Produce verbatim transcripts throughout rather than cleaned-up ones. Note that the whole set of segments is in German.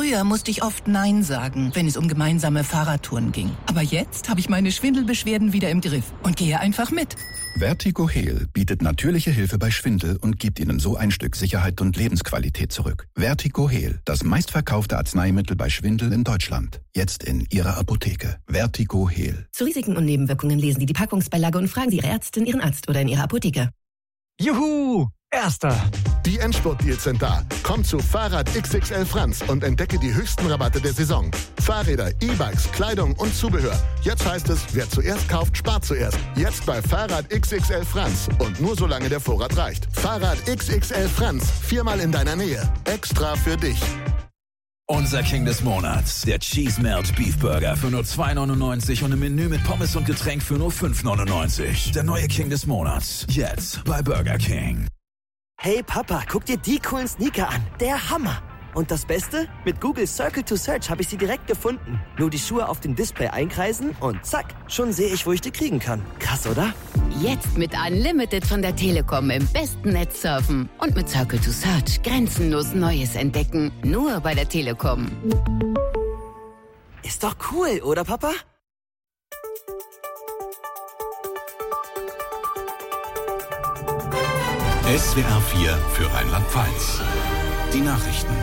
Früher musste ich oft Nein sagen, wenn es um gemeinsame Fahrradtouren ging. Aber jetzt habe ich meine Schwindelbeschwerden wieder im Griff und gehe einfach mit. Vertigo Heal bietet natürliche Hilfe bei Schwindel und gibt Ihnen so ein Stück Sicherheit und Lebensqualität zurück. Vertigo Heal, das meistverkaufte Arzneimittel bei Schwindel in Deutschland. Jetzt in Ihrer Apotheke. Vertigo Heal. Zu Risiken und Nebenwirkungen lesen Sie die Packungsbeilage und fragen Sie Ihre Ärztin, Ihren Arzt oder in Ihrer Apotheke. Juhu! Erster! Die Endspurt-Deals sind da. Komm zu Fahrrad X X L Franz und entdecke die höchsten Rabatte der Saison. Fahrräder, E-Bikes, Kleidung und Zubehör. Jetzt heißt es, wer zuerst kauft, spart zuerst. Jetzt bei Fahrrad X X L Franz. Und nur solange der Vorrat reicht. Fahrrad X X L Franz. Viermal in deiner Nähe. Extra für dich. Unser King des Monats, der Cheese Melt Beef Burger für nur zwei neunundneunzig und ein Menü mit Pommes und Getränk für nur fünf neunundneunzig. Der neue King des Monats, jetzt bei Burger King. Hey Papa, guck dir die coolen Sneaker an. Der Hammer. Und das Beste? Mit Google Circle to Search habe ich sie direkt gefunden. Nur die Schuhe auf dem Display einkreisen und zack, schon sehe ich, wo ich die kriegen kann. Krass, oder? Jetzt mit Unlimited von der Telekom im besten Netz surfen. Und mit Circle to Search grenzenlos Neues entdecken. Nur bei der Telekom. Ist doch cool, oder Papa? S W R vier für Rheinland-Pfalz. Die Nachrichten.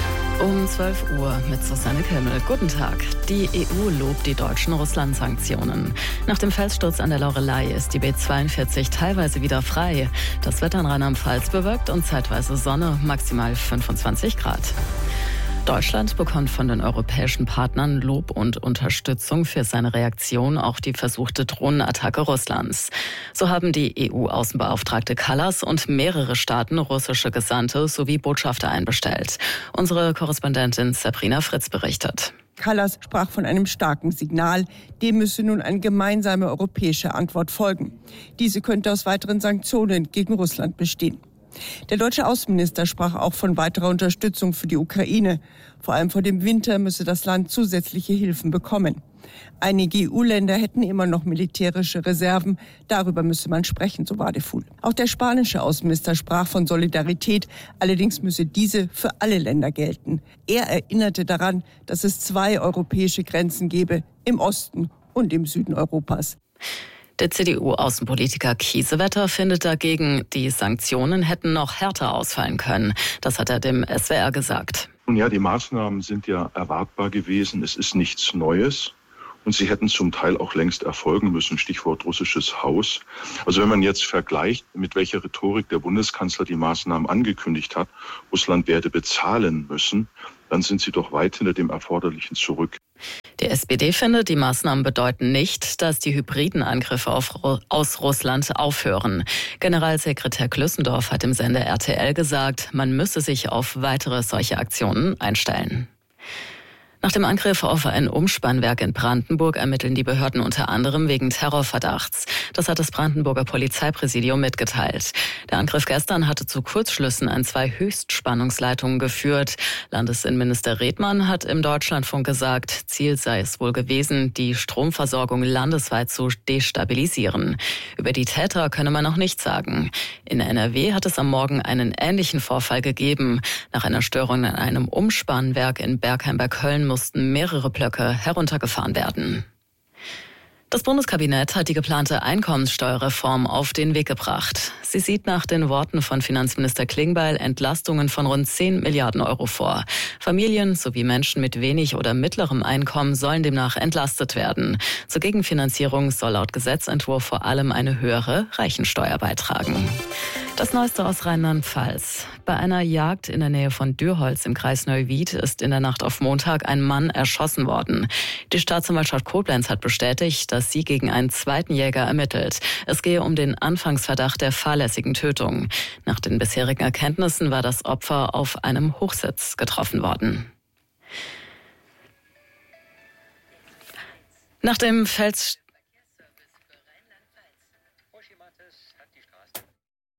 Um zwölf Uhr mit Susanne Kimmel. Guten Tag. Die E U lobt die deutschen Russland-Sanktionen. Nach dem Felssturz an der Loreley ist die B zweiundvierzig teilweise wieder frei. Das Wetter in Rheinland-Pfalz bewölkt und zeitweise Sonne, maximal fünfundzwanzig Grad. Deutschland bekommt von den europäischen Partnern Lob und Unterstützung für seine Reaktion auf die versuchte Drohnenattacke Russlands. So haben die E U-Außenbeauftragte Kallas und mehrere Staaten russische Gesandte sowie Botschafter einbestellt. Unsere Korrespondentin Sabrina Fritz berichtet. Kallas sprach von einem starken Signal. Dem müsse nun eine gemeinsame europäische Antwort folgen. Diese könnte aus weiteren Sanktionen gegen Russland bestehen. Der deutsche Außenminister sprach auch von weiterer Unterstützung für die Ukraine. Vor allem vor dem Winter müsse das Land zusätzliche Hilfen bekommen. Einige E U-Länder hätten immer noch militärische Reserven. Darüber müsse man sprechen, so Wadefuhl. Auch der spanische Außenminister sprach von Solidarität. Allerdings müsse diese für alle Länder gelten. Er erinnerte daran, dass es zwei europäische Grenzen gebe, im Osten und im Süden Europas. Der C D U-Außenpolitiker Kiesewetter findet dagegen, die Sanktionen hätten noch härter ausfallen können. Das hat er dem S W R gesagt. Ja, die Maßnahmen sind ja erwartbar gewesen. Es ist nichts Neues. Und sie hätten zum Teil auch längst erfolgen müssen, Stichwort russisches Haus. Also wenn man jetzt vergleicht, mit welcher Rhetorik der Bundeskanzler die Maßnahmen angekündigt hat, Russland werde bezahlen müssen, dann sind sie doch weit hinter dem Erforderlichen zurück. Die S P D findet, die Maßnahmen bedeuten nicht, dass die hybriden Angriffe auf, aus Russland aufhören. Generalsekretär Klüssendorf hat im Sender R T L gesagt, man müsse sich auf weitere solche Aktionen einstellen. Nach dem Angriff auf ein Umspannwerk in Brandenburg ermitteln die Behörden unter anderem wegen Terrorverdachts. Das hat das Brandenburger Polizeipräsidium mitgeteilt. Der Angriff gestern hatte zu Kurzschlüssen an zwei Höchstspannungsleitungen geführt. Landesinnenminister Redmann hat im Deutschlandfunk gesagt, Ziel sei es wohl gewesen, die Stromversorgung landesweit zu destabilisieren. Über die Täter könne man noch nichts sagen. In N R W hat es am Morgen einen ähnlichen Vorfall gegeben. Nach einer Störung an einem Umspannwerk in Bergheim bei Köln mussten mehrere Blöcke heruntergefahren werden. Das Bundeskabinett hat die geplante Einkommenssteuerreform auf den Weg gebracht. Sie sieht nach den Worten von Finanzminister Klingbeil Entlastungen von rund zehn Milliarden Euro vor. Familien sowie Menschen mit wenig oder mittlerem Einkommen sollen demnach entlastet werden. Zur Gegenfinanzierung soll laut Gesetzentwurf vor allem eine höhere Reichensteuer beitragen. Das Neueste aus Rheinland-Pfalz. Bei einer Jagd in der Nähe von Dürholz im Kreis Neuwied ist in der Nacht auf Montag ein Mann erschossen worden. Die Staatsanwaltschaft Koblenz hat bestätigt, dass sie gegen einen zweiten Jäger ermittelt. Es gehe um den Anfangsverdacht der fahrlässigen Tötung. Nach den bisherigen Erkenntnissen war das Opfer auf einem Hochsitz getroffen worden. Nach dem Fels